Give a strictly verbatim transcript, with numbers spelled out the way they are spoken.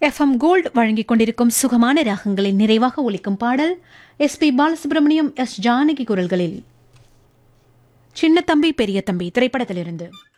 FM gold வழங்கிக் கொண்டிருக்கும் சுகமான ராகங்களின் நிறைவாக ஒலிக்கும் பாடல் S B Balasubramaniam S Janaki குரல்களில் சின்ன தம்பி பெரிய தம்பி திரைப்படத்திலிருந்து